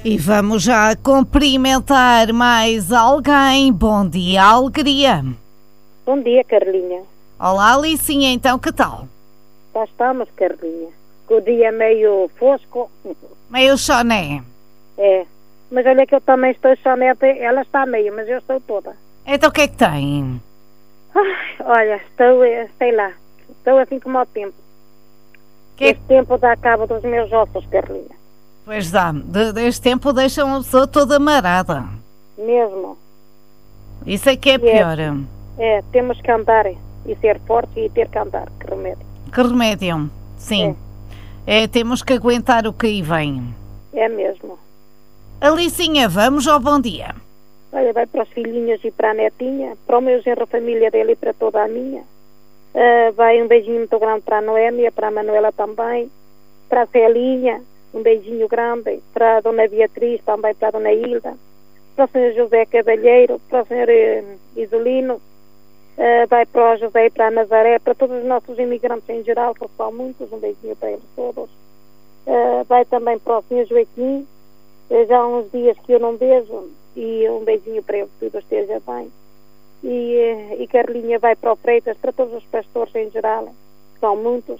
E vamos já cumprimentar mais alguém. Bom dia, Alegria. Bom dia, Carlinha. Olá, Alicinha, então que tal? Já estamos, Carlinha. Com o dia meio fosco. Meio choné. É. Mas olha que eu também estou choneta. Ela está meio, mas eu estou toda. Então o que é que tem? Ai, olha, estou, sei lá. Estou assim como ao tempo. Este tempo dá cabo dos meus ossos, Carlinha. Pois dá. Deste tempo deixa uma pessoa toda amarada. Mesmo. Isso é que é pior. É, temos que andar e ser fortes e ter que andar. Que remédio. Que remédio. Sim. Temos que aguentar o que aí vem. É mesmo. Alicinha, vamos ao bom dia. Olha, vai para os filhinhos e para a netinha, para o meu genro, a família dele e para toda a minha. Vai um beijinho muito grande para a Noémia, para a Manuela também, para a Celinha, um beijinho grande, para a Dona Beatriz, também para a Dona Hilda, para o Sr. José Cavalheiro, para o Sr. Isolino, vai para o José e para a Nazaré, para todos os nossos imigrantes em geral, que são muitos, um beijinho para eles todos. Vai também para o Sr. Joaquim, já há uns dias que eu não beijo, e um beijinho para ele, que tudo esteja bem. E Carlinha vai para o Freitas, para todos os pastores em geral, que são muitos.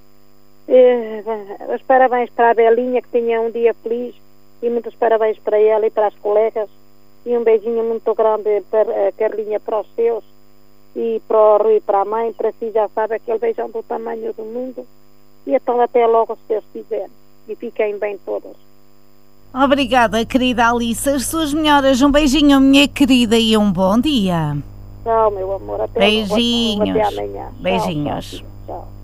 Os parabéns para a Belinha, que tenha um dia feliz, e muitos parabéns para ela e para as colegas, e um beijinho muito grande para a Carlinha, para os seus, e para o Rui e para a mãe, para si já sabe aquele beijão do tamanho do mundo. E então até logo, se Deus quiser, e fiquem bem todos. Obrigada, querida Alice. As suas melhoras. Um beijinho, minha querida, e um bom dia. Tchau, meu amor. Até beijinhos. Até amanhã. Beijinhos. Tchau.